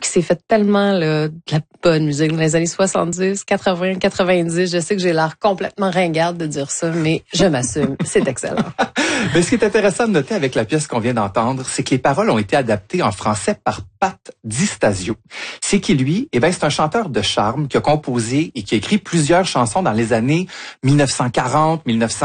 s'est fait tellement là, de la bonne musique dans les années 70, 80, 90. Je sais que j'ai l'air complètement ringarde de dire ça, mais je m'assume. C'est excellent. Mais ce qui est intéressant de noter avec la pièce qu'on vient d'entendre, c'est que les paroles ont été adaptées en français par Pat Di Stasio. C'est qui lui? C'est un chanteur de charme qui a composé et qui a écrit plusieurs chansons dans les années 1940,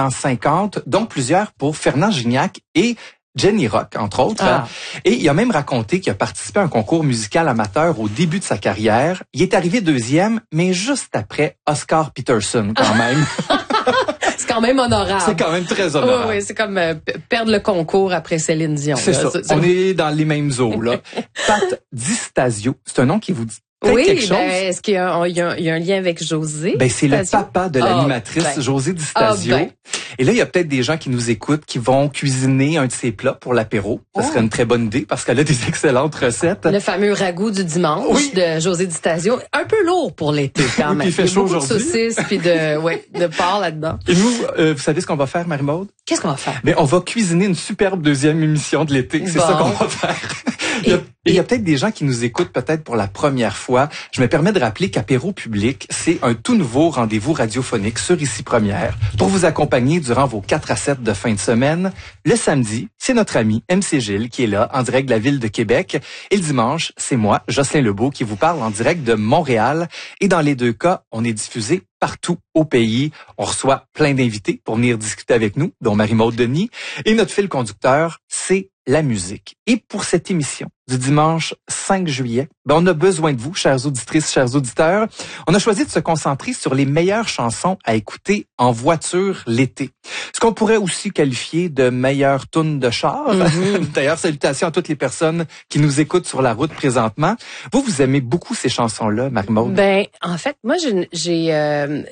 1950, dont plusieurs pour Fernand Gignac et Jenny Rock, entre autres. Ah. Et il a même raconté qu'il a participé à un concours musical amateur au début de sa carrière. Il est arrivé deuxième, mais juste après Oscar Peterson, quand même. C'est quand même honorable. C'est quand même très honorable. Oui, c'est comme perdre le concours après Céline Dion. C'est ça. On est dans les mêmes eaux, là. Pat Di Stasio, c'est un nom qui vous dit quelque chose? Est-ce qu'il y a un lien avec José? C'est le papa de l'animatrice José Di Stasio. Et là, il y a peut-être des gens qui nous écoutent qui vont cuisiner un de ses plats pour l'apéro. Ça serait une très bonne idée parce qu'elle a des excellentes recettes. Le fameux ragoût du dimanche de José Di Stasio. Un peu lourd pour l'été quand même. Il fait chaud aujourd'hui. Il y a beaucoup de saucisses puis de porc là-dedans. Et nous, vous savez ce qu'on va faire, Marie-Maude? Qu'est-ce qu'on va faire? On va cuisiner une superbe deuxième émission de l'été. C'est ça qu'on va faire. Il y a peut-être des gens qui nous écoutent peut-être pour la première fois. Je me permets de rappeler qu'Apéro Public, c'est un tout nouveau rendez-vous radiophonique sur Ici Première pour vous accompagner durant vos 4 à 7 de fin de semaine. Le samedi, c'est notre ami MC Gilles qui est là en direct de la ville de Québec. Et le dimanche, c'est moi, Jocelyn Lebeau, qui vous parle en direct de Montréal. Et dans les deux cas, on est diffusé partout au pays. On reçoit plein d'invités pour venir discuter avec nous, dont Marie-Maude Denis. Et notre fil conducteur, c'est la musique. Et pour cette émission du dimanche 5 juillet, on a besoin de vous, chères auditrices, chers auditeurs. On a choisi de se concentrer sur les meilleures chansons à écouter en voiture l'été. Ce qu'on pourrait aussi qualifier de meilleures tunes de char. D'ailleurs, salutations à toutes les personnes qui nous écoutent sur la route présentement. Vous aimez beaucoup ces chansons-là, Marie-Maude? En fait, moi, j'ai un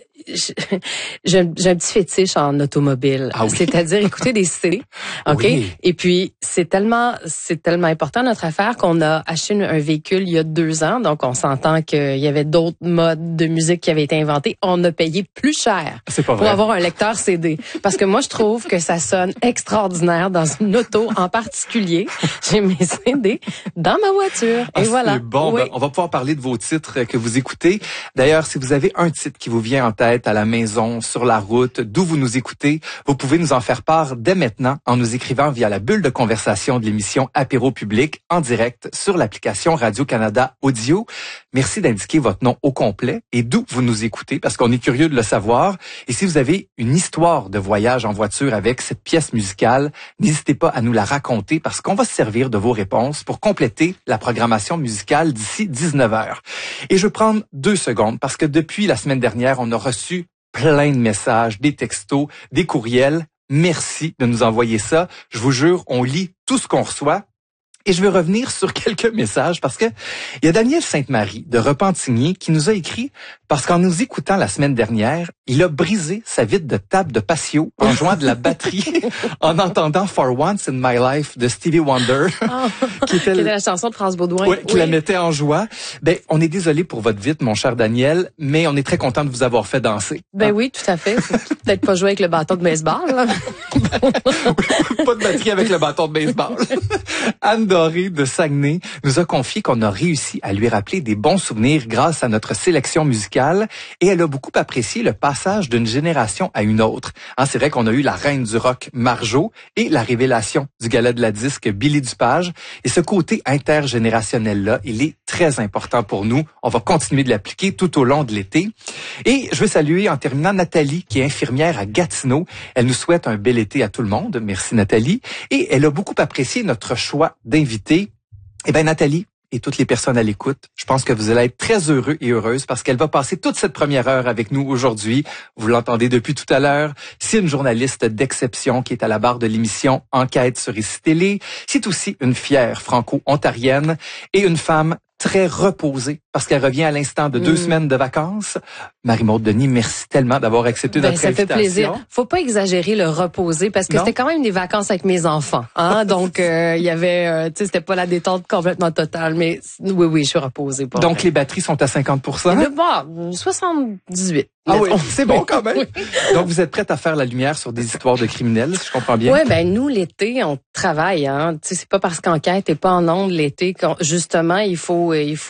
petit fétiche en automobile. Ah oui? C'est-à-dire écouter des CD. OK? Oui. Et puis, c'est tellement important notre affaire qu'on a acheté un véhicule il y a 2 ans. Donc, on s'entend qu'il y avait d'autres modes de musique qui avaient été inventés. On a payé plus cher pour avoir un lecteur CD. Parce que moi, je trouve que ça sonne extraordinaire dans une auto en particulier. J'ai mes CD dans ma voiture. Et voilà. C'est bon. Oui. On va pouvoir parler de vos titres que vous écoutez. D'ailleurs, si vous avez un titre qui vous vient en tête à la maison, sur la route, d'où vous nous écoutez, vous pouvez nous en faire part dès maintenant en nous écrivant via la bulle de conversation de l'émission Apéro Public en direct sur l'application Radio-Canada Audio. Merci d'indiquer votre nom au complet et d'où vous nous écoutez parce qu'on est curieux de le savoir. Et si vous avez une histoire de voyage en voiture avec cette pièce musicale, n'hésitez pas à nous la raconter parce qu'on va se servir de vos réponses pour compléter la programmation musicale d'ici 19h. Et je vais prendre 2 secondes parce que depuis la semaine dernière, on a reçu plein de messages, des textos, des courriels. Merci de nous envoyer ça. Je vous jure, on lit tout ce qu'on reçoit. Et je vais revenir sur quelques messages parce que il y a Daniel Sainte-Marie de Repentigny qui nous a écrit parce qu'en nous écoutant la semaine dernière, il a brisé sa vitre de table de patio en jouant de la batterie en entendant For Once in My Life de Stevie Wonder, qui était la chanson de France Baudouin. Qui la mettait en joie. On est désolé pour votre vitre, mon cher Daniel, mais on est très content de vous avoir fait danser. Oui, tout à fait. Faut peut-être pas jouer avec le bâton de baseball. Là. Pas de batterie avec le bâton de baseball. Anne Doré de Saguenay nous a confié qu'on a réussi à lui rappeler des bons souvenirs grâce à notre sélection musicale et elle a beaucoup apprécié le passage d'une génération à une autre. C'est vrai qu'on a eu la reine du rock Marjo et la révélation du gala de la disque Billy Dupage et ce côté intergénérationnel-là, il est très important pour nous. On va continuer de l'appliquer tout au long de l'été. Et je veux saluer en terminant Nathalie qui est infirmière à Gatineau. Elle nous souhaite un bel été à tout le monde. Merci Nathalie. Et elle a beaucoup apprécié notre choix d'invité. Nathalie et toutes les personnes à l'écoute, je pense que vous allez être très heureux et heureuses parce qu'elle va passer toute cette première heure avec nous aujourd'hui. Vous l'entendez depuis tout à l'heure. C'est une journaliste d'exception qui est à la barre de l'émission Enquête sur Ici Télé. C'est aussi une fière franco-ontarienne et une femme très reposée parce qu'elle revient à l'instant de 2 semaines de vacances. Marie-Maude Denis, merci tellement d'avoir accepté notre invitation. Ça fait plaisir. Faut pas exagérer le reposer parce que c'était quand même des vacances avec mes enfants. Donc, il y avait, c'était pas la détente complètement totale, mais oui, je suis reposée. Donc, les batteries sont à 50%? 78. Ah oui, c'est bon quand même. Donc, vous êtes prête à faire la lumière sur des histoires de criminels, si je comprends bien? Oui, nous, l'été, on travaille. C'est pas parce qu'Enquête n'est pas en ondes l'été justement, il faut